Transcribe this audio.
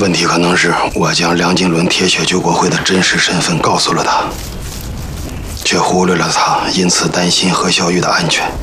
问题可能是我将梁金伦铁血救国会的真实身份告诉了他，却忽略了他因此担心何小玉的安全。